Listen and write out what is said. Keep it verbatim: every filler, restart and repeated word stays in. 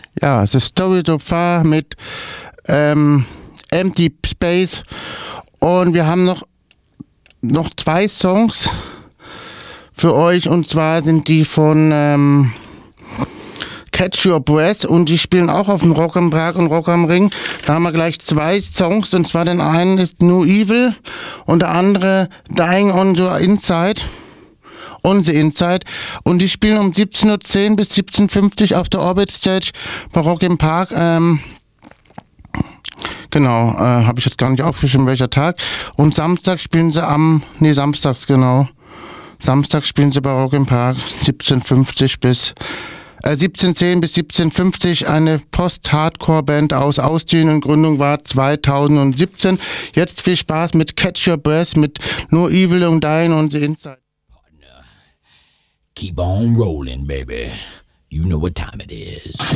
Ja, The Story So Far mit ähm, Empty Space. Und wir haben noch, noch zwei Songs für euch. Und zwar sind die von ähm, Catch Your Breath. Und die spielen auch auf dem Rock am Park und Rock am Ring. Da haben wir gleich zwei Songs. Und zwar den einen ist No Evil und der andere Dying on the Inside. On the Inside. Und die spielen um siebzehn Uhr zehn bis siebzehn Uhr fünfzig auf der Orbit Stage bei Rock im Park. Ähm, genau, äh, habe ich jetzt gar nicht aufgeschrieben, welcher Tag. Und Samstag spielen sie am, nee, samstags, genau. Samstag spielen sie bei Rock im Park, siebzehn Uhr fünfzig bis, äh, siebzehn Uhr zehn bis siebzehn Uhr fünfzig, eine Post-Hardcore-Band aus Austin und Gründung war zweitausendsiebzehn. Jetzt viel Spaß mit Catch Your Breath, mit No Evil und Dying on the Inside. Keep on rolling, baby. You know what time it is.